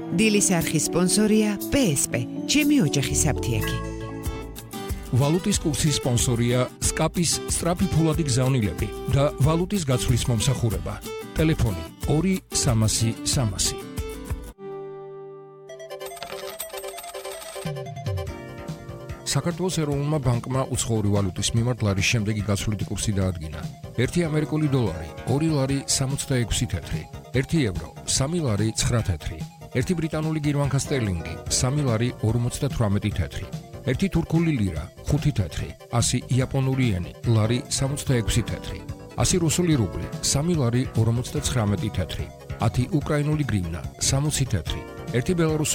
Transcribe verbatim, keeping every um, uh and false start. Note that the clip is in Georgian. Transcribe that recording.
დილის არხის სპონსორია პე ეს პე, ჩემი ოჯახი საფთიაქი. ვალუტის კურსის სპონსორია სკაპის სწრაფი ფულადი გზავნილები და ვალუტის გაცვლის მომსახურება. ტელეფონი ორი სამასი სამასი. საქართველოს ეროვნულმა ბანკმა უცხოური ვალუტის მიმართ ლარის შემდეგი გაცვლითი კურსი დაადგინა. ერთი ამერიკული დოლარი ორი ლარი სამოცდაექვსი თეთრი, ერთი ევრო სამი ლარი ცხრა თეთრი, ერთი ბრიტანული გირვანქა სტერლინგი სამი ლარი ორმოცდათვრამეტი თეთრი, ერთი თურქული ლირა ხუთი თეთრი, ასი იაპონური ენი ლარი სამოცდაექვსი თეთრი, ასი რუსული რუბლი სამი ლარი ორმოცდაცხრამეტი თეთრი, ათი უკრაინული გრივნა სამოცი თეთრი, ერთი ბელარუსული